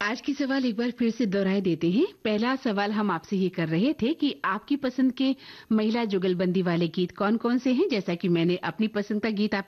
आज की सवाल एक बार फिर से दोहराए देते हैं। पहला सवाल हम आपसे ये कर रहे थे कि आपकी पसंद के महिला जुगलबंदी वाले गीत कौन-कौन से हैं? जैसा कि मैंने अपनी पसंद का गीत आपको